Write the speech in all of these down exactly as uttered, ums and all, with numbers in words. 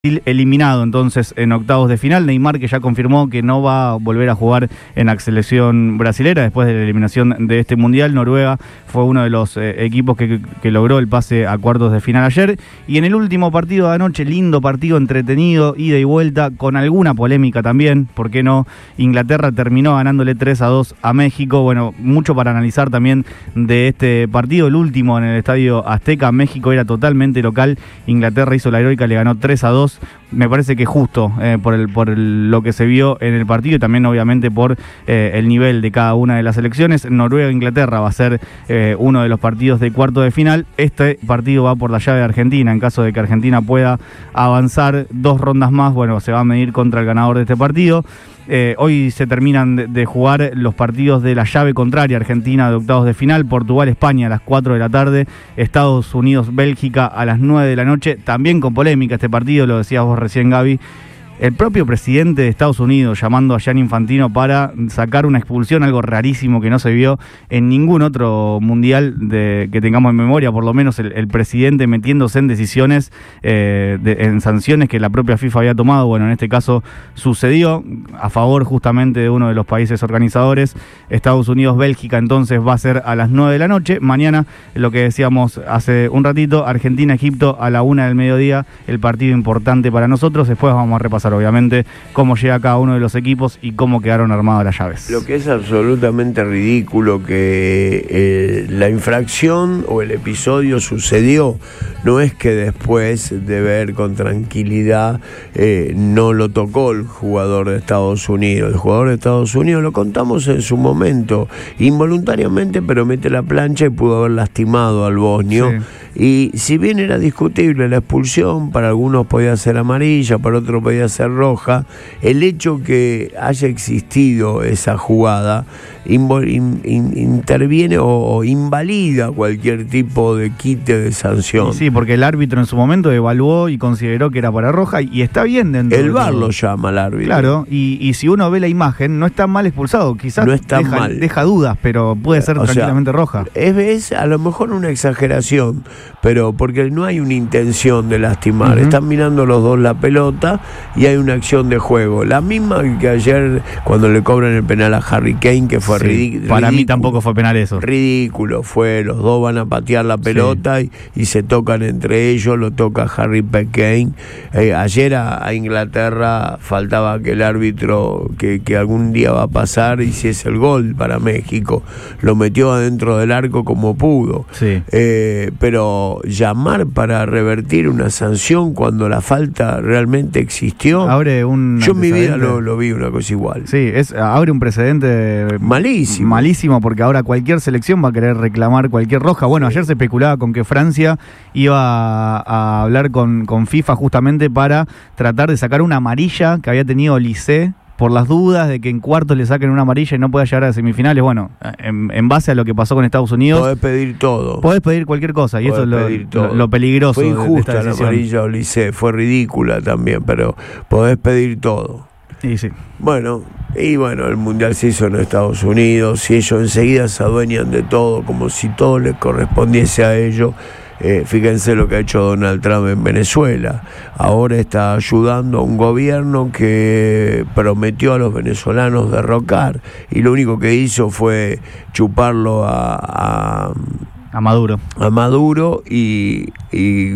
Eliminado entonces en octavos de final. Neymar, que ya confirmó que no va a volver a jugar en la selección brasilera después de la eliminación de este mundial. Noruega fue uno de los eh, equipos que, que logró el pase a cuartos de final ayer. Y en el último partido de anoche, lindo partido, entretenido, ida y vuelta, con alguna polémica también, ¿por qué no? Inglaterra terminó ganándole tres a dos a México. Bueno, mucho para analizar también de este partido. El último en el Estadio Azteca. México era totalmente local, Inglaterra hizo la heroica, le ganó tres a dos. Me parece que justo eh, por, el, por el, lo que se vio en el partido y también obviamente por eh, el nivel de cada una de las selecciones. Noruega-Inglaterra va a ser eh, uno de los partidos de cuarto de final. Este partido va por la llave de Argentina. En caso de que Argentina pueda avanzar dos rondas más, bueno, se va a medir contra el ganador de este partido. Eh, hoy se terminan de, de jugar los partidos de la llave contraria, Argentina de octavos de final, Portugal-España a las cuatro de la tarde, Estados Unidos-Bélgica a las nueve de la noche, también con polémica este partido, lo decías vos recién, Gaby. El propio presidente de Estados Unidos llamando a Gianni Infantino para sacar una expulsión, algo rarísimo que no se vio en ningún otro mundial de, que tengamos en memoria, por lo menos el, el presidente metiéndose en decisiones, eh, de, en sanciones que la propia FIFA había tomado. Bueno, en este caso sucedió a favor justamente de uno de los países organizadores. Estados Unidos-Bélgica entonces va a ser a las nueve de la noche. Mañana, lo que decíamos hace un ratito, Argentina-Egipto a la una del mediodía, el partido importante para nosotros. Después vamos a repasar obviamente cómo llega cada uno de los equipos y cómo quedaron armadas las llaves. Lo que es absolutamente ridículo, que eh, la infracción o el episodio sucedió, no es que después de ver con tranquilidad eh, no lo tocó el jugador de Estados Unidos. El jugador de Estados Unidos, lo contamos en su momento, involuntariamente, pero mete la plancha y pudo haber lastimado al bosnio. Sí. Y si bien era discutible la expulsión, para algunos podía ser amarilla, para otros podía ser roja, el hecho que haya existido esa jugada invo- in- in- interviene o, o invalida cualquier tipo de quite de sanción. Sí, porque el árbitro en su momento evaluó y consideró que era para roja, y está bien dentro el de V A R todo. lo llama al árbitro. Claro, y, y si uno ve la imagen, no está mal expulsado, quizás no está deja, mal. deja dudas, pero puede ser o tranquilamente sea, roja. Es, es a lo mejor una exageración, pero porque no hay una intención de lastimar. Uh-huh. Están mirando los dos la pelota y hay una acción de juego. La misma que ayer cuando le cobran el penal a Harry Kane, que fue sí, ridículo. Para mí tampoco fue penal eso. Ridículo fue, los dos van a patear la pelota sí. y, y se tocan entre ellos, lo toca Harry Kane. Eh, ayer a, a Inglaterra faltaba que el árbitro, que, que algún día va a pasar, hiciese el gol para México. Lo metió adentro del arco como pudo. Sí. Eh, pero llamar para revertir una sanción cuando la falta realmente existió, abre un yo en mi vida lo, lo vi una cosa igual. Sí, es, abre un precedente malísimo. Malísimo, porque ahora cualquier selección va a querer reclamar cualquier roja. Bueno, sí. Ayer se especulaba con que Francia iba a, a hablar con, con FIFA justamente para tratar de sacar una amarilla que había tenido Olise, por las dudas de que en cuartos le saquen una amarilla y no pueda llegar a semifinales. Bueno, en, en base a lo que pasó con Estados Unidos, podés pedir todo. Podés pedir cualquier cosa, y podés eso es lo, lo, lo peligroso. Fue injusta de, de la amarilla Olise, fue ridícula también, pero podés pedir todo. Sí, sí. Bueno, y bueno, el Mundial se hizo en Estados Unidos y ellos enseguida se adueñan de todo, como si todo les correspondiese a ellos. Eh, fíjense lo que ha hecho Donald Trump en Venezuela. Ahora está ayudando a un gobierno que prometió a los venezolanos derrocar, y lo único que hizo fue chuparlo a, a, a Maduro. A Maduro y, y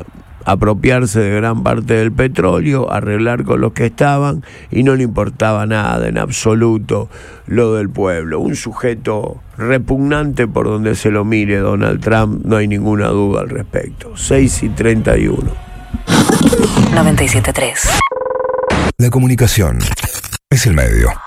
apropiarse de gran parte del petróleo, arreglar con los que estaban, y no le importaba nada en absoluto lo del pueblo. Un sujeto repugnante por donde se lo mire, Donald Trump, no hay ninguna duda al respecto. seis y treinta y uno. noventa y siete punto tres. La comunicación es el medio.